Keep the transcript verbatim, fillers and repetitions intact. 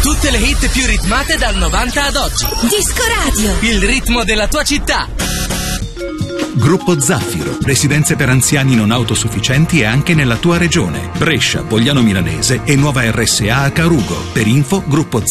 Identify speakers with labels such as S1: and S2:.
S1: Tutte le hit più ritmate dal novanta ad oggi.
S2: Disco Radio.
S1: Il ritmo della tua città.
S3: Gruppo Zaffiro, residenze per anziani non autosufficienti e anche nella tua regione. Brescia, Pogliano Milanese e nuova R S A a Carugo. Per info gruppo